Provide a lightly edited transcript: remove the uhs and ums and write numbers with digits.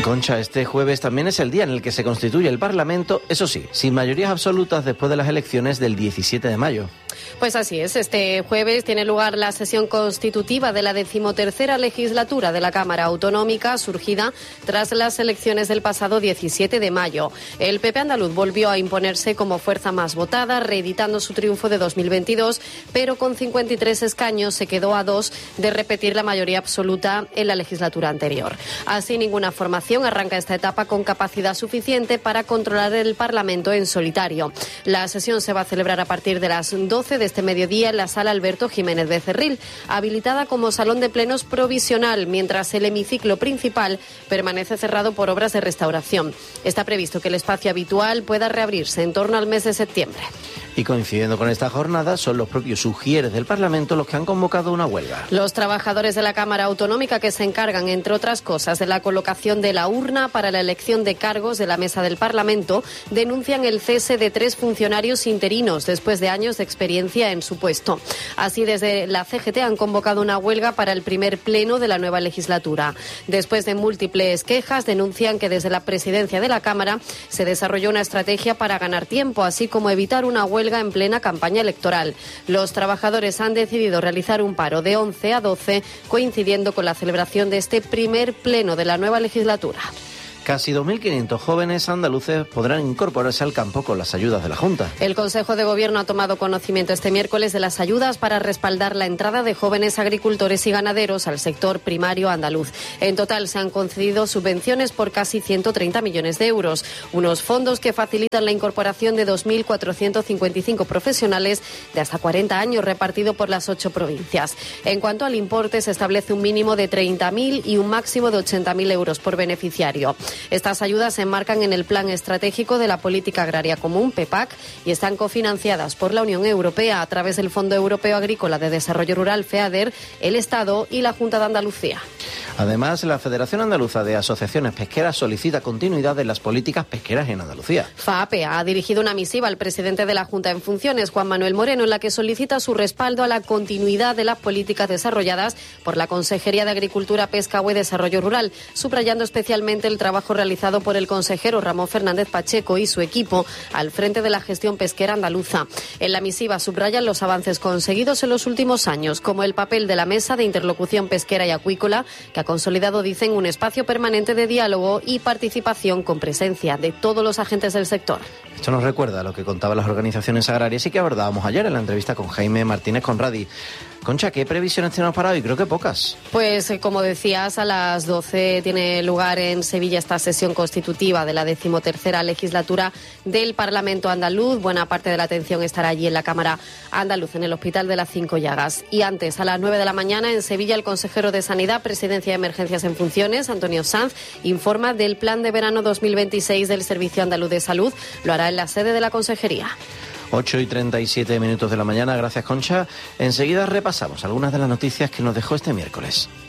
Concha, este jueves también es el día en el que se constituye el Parlamento, eso sí, sin mayorías absolutas después de las elecciones del 17 de mayo. Pues así es, este jueves tiene lugar la sesión constitutiva de la 13ª legislatura de la Cámara Autonómica, surgida tras las elecciones del pasado 17 de mayo. El PP andaluz volvió a imponerse como fuerza más votada, reeditando su triunfo de 2022, pero con 53 escaños se quedó a 2 de repetir la mayoría absoluta en la legislatura anterior. Así, ninguna formación arranca esta etapa con capacidad suficiente para controlar el Parlamento en solitario. La sesión se va a celebrar a partir de las 12 de este mediodía en la sala Alberto Jiménez Becerril, habilitada como salón de plenos provisional, mientras el hemiciclo principal permanece cerrado por obras de restauración. Está previsto que el espacio habitual pueda reabrirse en torno al mes de septiembre. Y coincidiendo con esta jornada, son los propios sugieres del Parlamento los que han convocado una huelga. Los trabajadores de la Cámara Autonómica, que se encargan, entre otras cosas, de la colocación de la urna para la elección de cargos de la mesa del Parlamento, denuncian el cese de 3 funcionarios interinos después de años de experiencia en su puesto. Así, desde la CGT han convocado una huelga para el primer pleno de la nueva legislatura. Después de múltiples quejas, denuncian que desde la presidencia de la Cámara se desarrolló una estrategia para ganar tiempo, así como evitar una huelga en plena campaña electoral. Los trabajadores han decidido realizar un paro de 11 a 12, coincidiendo con la celebración de este primer pleno de la nueva legislatura. Casi 2.500 jóvenes andaluces podrán incorporarse al campo con las ayudas de la Junta. El Consejo de Gobierno ha tomado conocimiento este miércoles de las ayudas para respaldar la entrada de jóvenes agricultores y ganaderos al sector primario andaluz. En total se han concedido subvenciones por casi 130 millones de euros, unos fondos que facilitan la incorporación de 2.455 profesionales de hasta 40 años repartido por las 8 provincias. En cuanto al importe, se establece un mínimo de 30.000 y un máximo de 80.000 euros por beneficiario. Estas ayudas se enmarcan en el Plan Estratégico de la Política Agraria Común, PEPAC, y están cofinanciadas por la Unión Europea a través del Fondo Europeo Agrícola de Desarrollo Rural, FEADER, el Estado y la Junta de Andalucía. Además, la Federación Andaluza de Asociaciones Pesqueras solicita continuidad en las políticas pesqueras en Andalucía. FAPE ha dirigido una misiva al presidente de la Junta en funciones, Juan Manuel Moreno, en la que solicita su respaldo a la continuidad de las políticas desarrolladas por la Consejería de Agricultura, Pesca, Agua y Desarrollo Rural, subrayando especialmente el trabajo realizado por el consejero Ramón Fernández Pacheco y su equipo al frente de la gestión pesquera andaluza. En la misiva subrayan los avances conseguidos en los últimos años, como el papel de la Mesa de Interlocución Pesquera y Acuícola, que ha consolidado, dicen, un espacio permanente de diálogo y participación con presencia de todos los agentes del sector. Esto nos recuerda a lo que contaban las organizaciones agrarias y que abordábamos ayer en la entrevista con Jaime Martínez Conradi. Concha, ¿qué previsiones tenemos para hoy? Creo que pocas. Pues, como decías, a las 12 tiene lugar en Sevilla esta sesión constitutiva de la 13ª legislatura del Parlamento andaluz. Buena parte de la atención estará allí en la Cámara Andaluz, en el Hospital de las 5 Llagas. Y antes, a las 9 de la mañana, en Sevilla, el consejero de Sanidad, Presidencia de Emergencias en Funciones, Antonio Sanz, informa del plan de verano 2026 del Servicio Andaluz de Salud. Lo hará en la sede de la Consejería. 8:37 de la mañana. Gracias, Concha. Enseguida repasamos algunas de las noticias que nos dejó este miércoles.